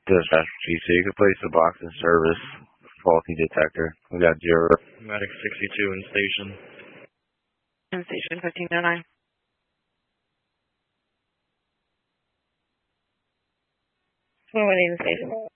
Dispatch GC, you can place the box in service. Faulty detector. We got 0. Medic 62 in station. In station 1509. Moving in station.